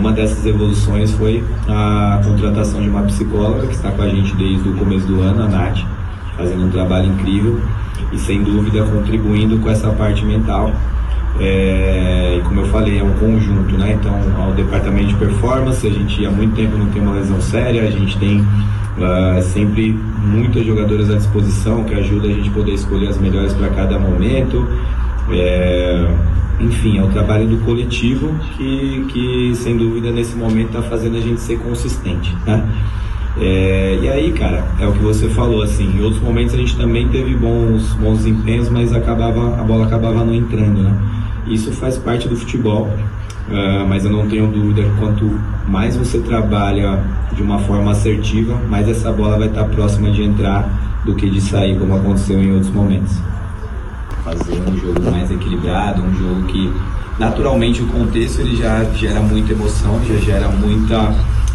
uma dessas evoluções foi a contratação de uma psicóloga que está com a gente desde o começo do ano, a Nath, fazendo um trabalho incrível e sem dúvida contribuindo com essa parte mental. E como eu falei, é um conjunto, né? Então, ao departamento de performance, a gente há muito tempo não tem uma lesão séria, a gente tem sempre muitas jogadoras à disposição que ajudam a gente poder escolher as melhores para cada momento. Enfim, é o trabalho do coletivo que sem dúvida nesse momento está fazendo a gente ser consistente, né? E aí, cara, é o que você falou, assim, em outros momentos a gente também teve bons desempenhos, mas a bola acabava não entrando, né? Isso faz parte do futebol, mas eu não tenho dúvida que quanto mais você trabalha de uma forma assertiva, mais essa bola vai estar próxima de entrar do que de sair, como aconteceu em outros momentos. Fazer um jogo mais equilibrado, um jogo que naturalmente o contexto ele já gera muita emoção, já gera muita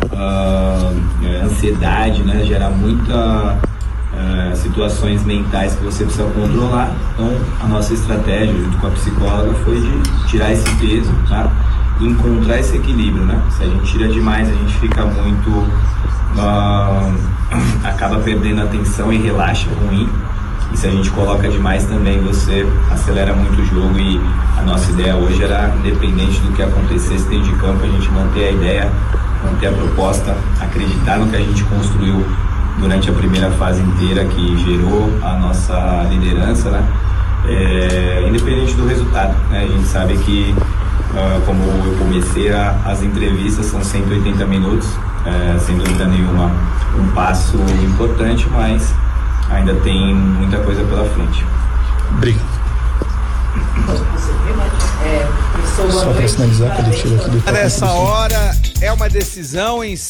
ansiedade, né? Gera muita situações mentais que você precisa controlar. Então a nossa estratégia junto com a psicóloga foi de tirar esse peso, tá? E encontrar esse equilíbrio, né? Se a gente tira demais, a gente fica muito acaba perdendo a atenção e relaxa ruim. E se a gente coloca demais também, você acelera muito o jogo. E a nossa ideia hoje era, independente do que acontecesse dentro de campo, a gente manter a ideia, manter a proposta, acreditar no que a gente construiu durante a primeira fase inteira, que gerou a nossa liderança, né? Independente do resultado, né? A gente sabe que, como eu comecei as entrevistas, são 180 minutos, sem dúvida nenhuma um passo importante, mas ainda tem muita coisa pela frente. Obrigado. Só para sinalizar que ele tira aqui do Nessa hora é uma decisão em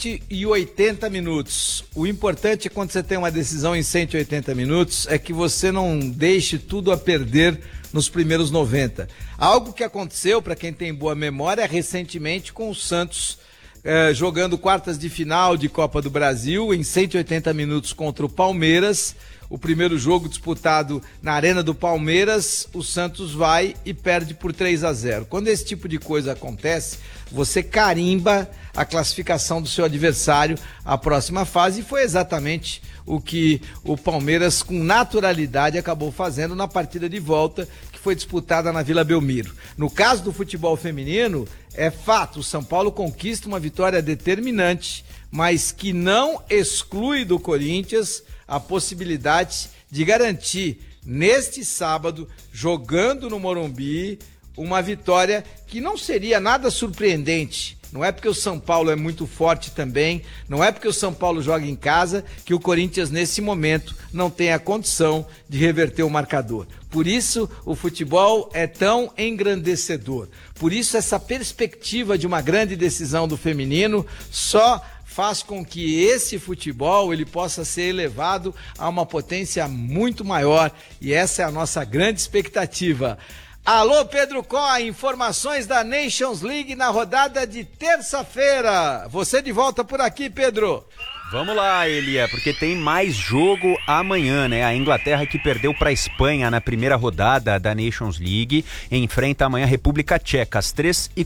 180 minutos. O importante quando você tem uma decisão em 180 minutos é que você não deixe tudo a perder nos primeiros 90. Algo que aconteceu, para quem tem boa memória, recentemente com o Santos jogando quartas de final de Copa do Brasil em 180 minutos contra o Palmeiras. O primeiro jogo disputado na Arena do Palmeiras, o Santos vai e perde por 3-0. Quando esse tipo de coisa acontece, você carimba a classificação do seu adversário à próxima fase, e foi exatamente o que o Palmeiras, com naturalidade, acabou fazendo na partida de volta, que foi disputada na Vila Belmiro. No caso do futebol feminino, é fato, o São Paulo conquista uma vitória determinante, mas que não exclui do Corinthians a possibilidade de garantir neste sábado, jogando no Morumbi, uma vitória que não seria nada surpreendente. Não é porque o São Paulo é muito forte também, não é porque o São Paulo joga em casa que o Corinthians nesse momento não tem a condição de reverter o marcador. Por isso o futebol é tão engrandecedor. Por isso essa perspectiva de uma grande decisão do feminino só faz com que esse futebol ele possa ser elevado a uma potência muito maior, e essa é a nossa grande expectativa. Alô, Pedro Có, informações da Nations League na rodada de terça-feira. Você de volta por aqui, Pedro. Vamos lá, Elia, porque tem mais jogo amanhã, né? A Inglaterra, que perdeu para a Espanha na primeira rodada da Nations League, enfrenta amanhã a República Tcheca às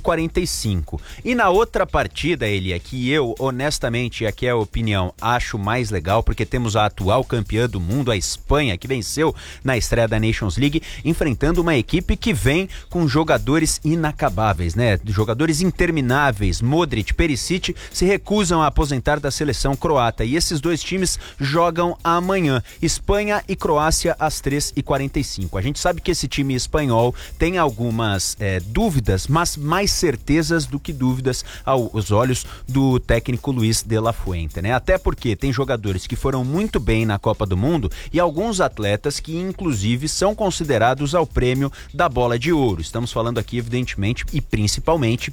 3h45. E na outra partida, Elia, que eu, honestamente, aqui é a opinião, acho mais legal, porque temos a atual campeã do mundo, a Espanha, que venceu na estreia da Nations League, enfrentando uma equipe que vem com jogadores inacabáveis, né? Jogadores intermináveis. Modric, Perisic se recusam a aposentar da seleção croata. E esses dois times jogam amanhã, Espanha e Croácia às 3h45. A gente sabe que esse time espanhol tem algumas dúvidas, mas mais certezas do que dúvidas aos olhos do técnico Luis de la Fuente, né? Até porque tem jogadores que foram muito bem na Copa do Mundo e alguns atletas que inclusive são considerados ao prêmio da Bola de Ouro. Estamos falando aqui evidente e principalmente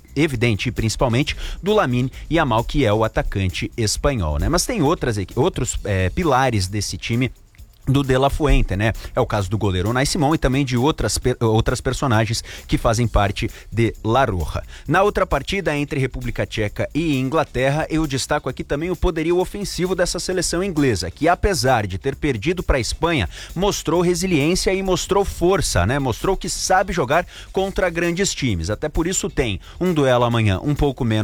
do Lamine Yamal, que é o atacante espanhol, né? Mas tem outros pilares desse time do De La Fuente, né? É o caso do goleiro Unai Simón e também de outras personagens que fazem parte de La Roja. Na outra partida entre República Tcheca e Inglaterra, eu destaco aqui também o poderio ofensivo dessa seleção inglesa, que apesar de ter perdido para a Espanha, mostrou resiliência e mostrou força, né? Mostrou que sabe jogar contra grandes times. Até por isso tem um duelo amanhã um pouco menos